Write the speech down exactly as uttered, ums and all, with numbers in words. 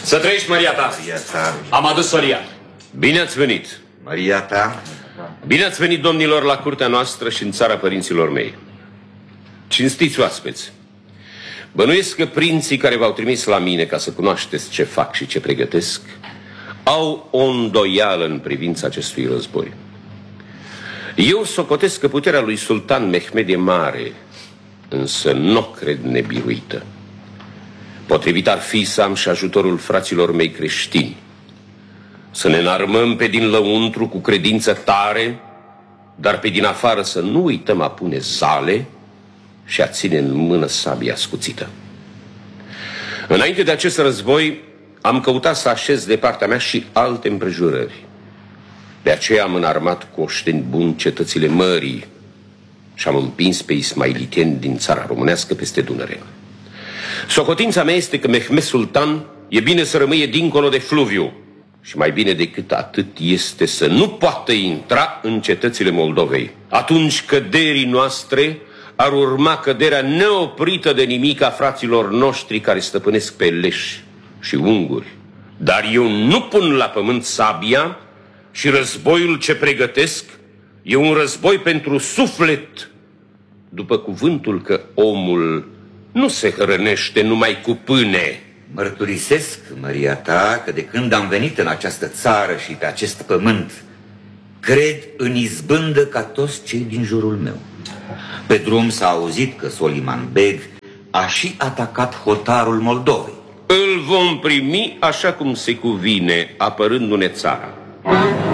Să trăiești, Maria ta. Maria ta. Am adus solia. Bine ați venit. Maria ta. Bine ați venit, domnilor, la curtea noastră și în țara părinților mei. Cinstiți oaspeți. Bănuiesc că prinții care v-au trimis la mine ca să cunoașteți ce fac și ce pregătesc au o îndoială în privința acestui război. Eu socotesc că puterea lui Sultan Mehmed e mare, însă nu cred nebiruită. Potrivit ar fi să am și ajutorul fraților mei creștini. Să ne înarmăm pe din lăuntru cu credință tare, dar pe din afară să nu uităm a pune zale și a ține în mână sabia ascuțită. Înainte de acest război, am căutat să așez de partea mea și alte împrejurări. De aceea am înarmat cu oșteni buni cetățile mării și am împins pe ismailiteni din țara românească peste Dunăre. Socotința mea este că Mehmed Sultan e bine să rămâie dincolo de fluviu și mai bine decât atât este să nu poată intra în cetățile Moldovei. Atunci căderii noastre ar urma căderea neoprită de nimic a fraților noștri care stăpânesc pe leși și unguri. Dar eu nu pun la pământ sabia și războiul ce pregătesc e un război pentru suflet, după cuvântul că omul nu se hrănește numai cu pâine. Mărturisesc, Maria ta, că de când am venit în această țară și pe acest pământ, cred în izbândă ca toți cei din jurul meu. Pe drum s-a auzit că Soliman Beg a și atacat hotarul Moldovei. Îl vom primi așa cum se cuvine, apărându-ne țara.